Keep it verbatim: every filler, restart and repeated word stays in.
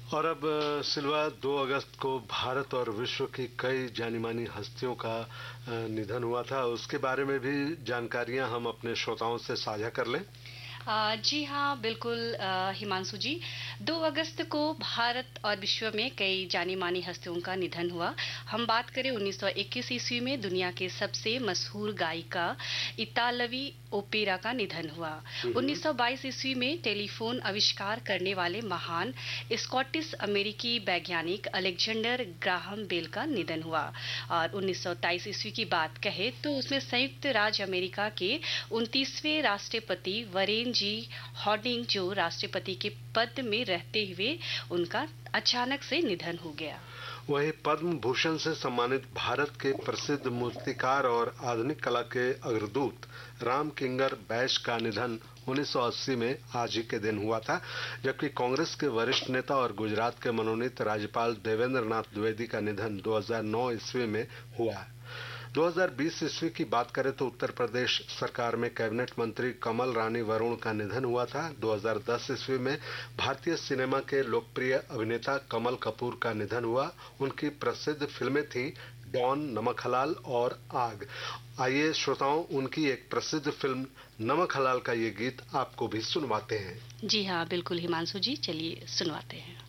और अब सिल्वा, दो अगस्त को भारत और विश्व की कई जानी मानी हस्तियों का निधन हुआ था। उसके बारे में भी जानकारियां हम अपने श्रोताओं से साझा कर लें। जी हाँ, बिल्कुल हिमांशु जी। दो अगस्त को भारत और विश्व में कई जानी मानी हस्तियों का निधन हुआ। हम बात करें उन्नीस सौ इक्कीस ईस्वी में दुनिया के सबसे मशहूर गायिका इतालवी ओपेरा का निधन हुआ। उन्नीस सौ बाईस ईस्वी में टेलीफोन आविष्कार करने वाले महान स्कॉटिश अमेरिकी वैज्ञानिक अलेक्जेंडर ग्राहम बेल का निधन हुआ। और उन्नीस सौ तेईस ईस्वी की बात कहे तो उसमें संयुक्त राज्य अमेरिका के उनतीसवें राष्ट्रपति वरेन जी हॉर्डिंग जो राष्ट्रपति के पद में रहते हुए उनका अचानक से निधन हो गया। वहीं पद्म भूषण से सम्मानित भारत के प्रसिद्ध मूर्तिकार और आधुनिक कला के अग्रदूत राम किंकर बैश का निधन उन्नीस सौ अस्सी में आज ही के दिन हुआ था, जबकि कांग्रेस के वरिष्ठ नेता और गुजरात के मनोनीत राज्यपाल देवेंद्र नाथ द्विवेदी का निधन दो हज़ार नौ ईस्वी में हुआ। दो हज़ार बीस ईस्वी की बात करें तो उत्तर प्रदेश सरकार में कैबिनेट मंत्री कमल रानी वरुण का निधन हुआ था। दो हज़ार दस ईस्वी में भारतीय सिनेमा के लोकप्रिय अभिनेता कमल कपूर का निधन हुआ। उनकी प्रसिद्ध फिल्में थीं डॉन, नमक हलाल और आग। आइए श्रोताओं, उनकी एक प्रसिद्ध फिल्म नमक हलाल का ये गीत आपको भी सुनवाते हैं। जी हाँ, बिल्कुल हिमांशु जी, चलिए सुनवाते हैं।